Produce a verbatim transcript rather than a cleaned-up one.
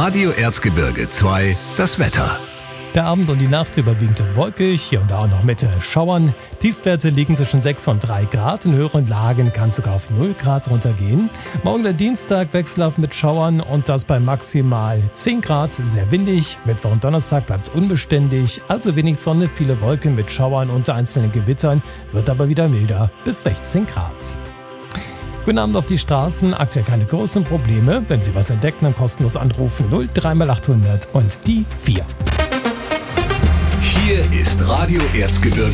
Radio Erzgebirge zwei, das Wetter. Der Abend und die Nacht überwiegend wolkig, hier und da auch noch mit Schauern. Tiefstwerte liegen zwischen sechs und drei Grad. In höheren Lagen kann sogar auf null Grad runtergehen. Morgen der Dienstag wechselhaft mit Schauern und das bei maximal zehn Grad, sehr windig. Mittwoch und Donnerstag bleibt es unbeständig, also wenig Sonne, viele Wolken mit Schauern und einzelnen Gewittern, wird aber wieder milder bis sechzehn Grad. Guten Abend auf die Straßen, aktuell keine großen Probleme. Wenn Sie was entdecken, dann kostenlos anrufen null drei mal achthundert und die vier. Hier ist Radio Erzgebirge